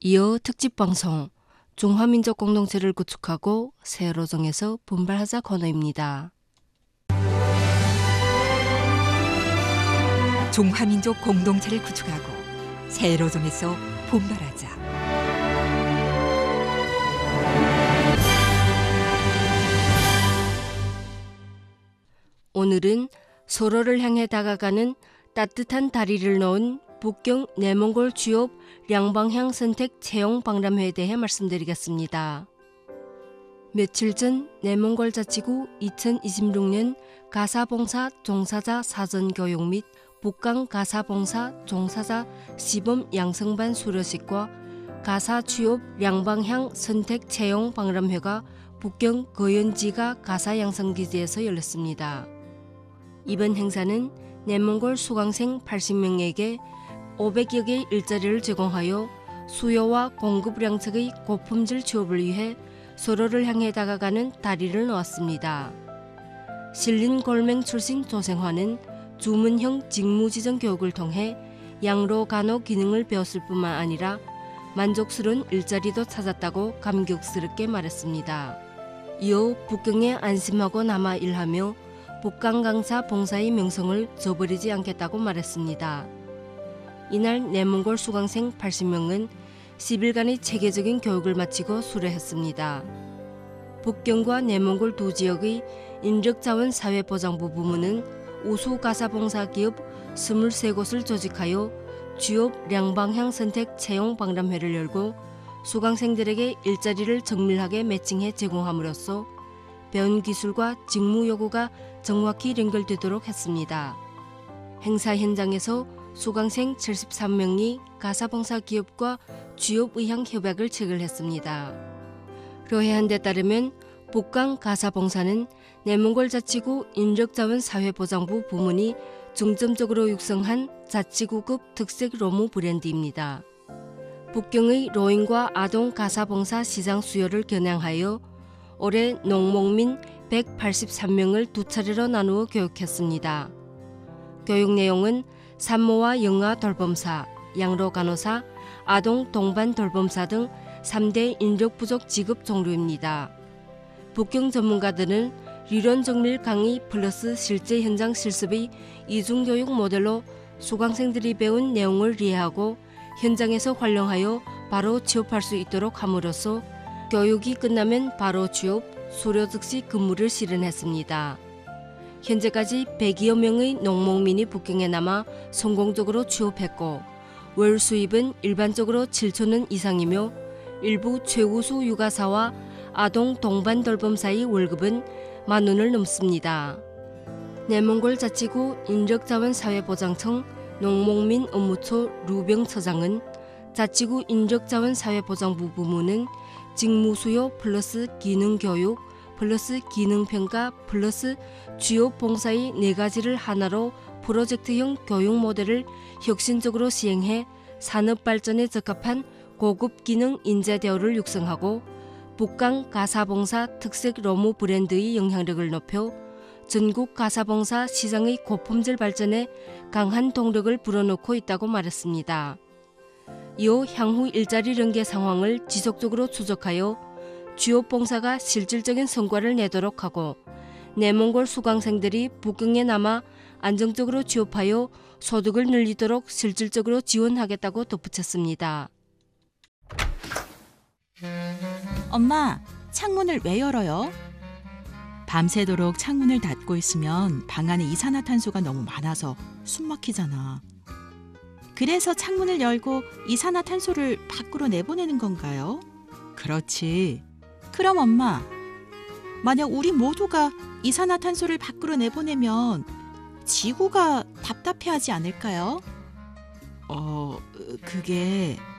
이어 특집방송 중화민족 공동체를 구축하고 새로 정해서 분발하자 코너입니다. 중화민족 공동체를 구축하고 새로 정해서 분발하자. 오늘은 서로를 향해 다가가는 따뜻한 다리를 놓은 북경 내몽골 주요 양방향 선택 채용 박람회에 대해 말씀드리겠습니다. 며칠 전 내몽골 자치구 2026년 가사봉사 종사자 사전교육 및 북강 가사봉사 종사자 시범 양성반 수료식과 가사 취업 양방향 선택 채용 박람회가 북경 거연지가 가사 양성기지에서 열렸습니다. 이번 행사는 내몽골 수강생 80명에게 500여 개의 일자리를 제공하여 수요와 공급 양측의 고품질 취업을 위해 서로를 향해 다가가는 다리를 놓았습니다. 신린 골맹 출신 조생화는 주문형 직무지정 교육을 통해 양로 간호 기능을 배웠을 뿐만 아니라 만족스러운 일자리도 찾았다고 감격스럽게 말했습니다. 이어 북경에 안심하고 남아 일하며 북강강사 봉사의 명성을 저버리지 않겠다고 말했습니다. 이날 내몽골 수강생 80명은 10일간의 체계적인 교육을 마치고 수료했습니다. 북경과 내몽골 두 지역의 인력자원사회보장부 부문은 우수가사봉사기업 23곳을 조직하여 취업 양방향 선택 채용 박람회를 열고 수강생들에게 일자리를 정밀하게 매칭해 제공함으로써 배운 기술과 직무 요구가 정확히 연결되도록 했습니다. 행사 현장에서 수강생 73명이 가사봉사 기업과 취업 의향 협약을 체결했습니다. 로해한 데 따르면 북강 가사봉사는 내몽골 자치구 인력자원사회보장부 부문이 중점적으로 육성한 자치구급 특색 로무 브랜드입니다. 북경의 노인과 아동 가사봉사 시장 수요를 겨냥하여 올해 농목민 183명을 두 차례로 나누어 교육했습니다. 교육 내용은 산모와 영아 돌봄사, 양로 간호사, 아동 동반 돌봄사 등 3대 인력 부족 직업 종류입니다. 북경 전문가들은理論 정밀 강의 플러스 실제 현장 실습의 이중교육 모델로 수강생들이 배운 내용을 이해하고 현장에서 활용하여 바로 취업할 수 있도록 함으로써 교육이 끝나면 바로 취업, 수료 즉시 근무를 실현했습니다. 현재까지 100여 명의 농목민이 북경에 남아 성공적으로 취업했고 월 수입은 일반적으로 7천원 이상이며 일부 최우수 육아사와 아동 동반 돌봄사의 월급은 10,000원을 넘습니다. 내몽골 자치구 인력자원사회보장청 농목민 업무처 루병처장은 자치구 인력자원사회보장부 부문은 직무수요 플러스 기능교육 플러스 기능평가 플러스 취업봉사의 4가지를 하나로 프로젝트형 교육 모델을 혁신적으로 시행해 산업발전에 적합한 고급 기능 인재 대우를 육성하고 북강 가사봉사 특색 로무 브랜드의 영향력을 높여 전국 가사봉사 시장의 고품질 발전에 강한 동력을 불어넣고 있다고 말했습니다. 이후 향후 일자리 연계 상황을 지속적으로 추적하여 취업봉사가 실질적인 성과를 내도록 하고 내몽골 수강생들이 북경에 남아 안정적으로 취업하여 소득을 늘리도록 실질적으로 지원하겠다고 덧붙였습니다. 엄마, 창문을 왜 열어요? 밤새도록 창문을 닫고 있으면 방 안에 이산화탄소가 너무 많아서 숨 막히잖아. 그래서 창문을 열고 이산화탄소를 밖으로 내보내는 건가요? 그렇지. 그럼 엄마, 만약 우리 모두가 이산화탄소를 밖으로 내보내면 지구가 답답해하지 않을까요? 그게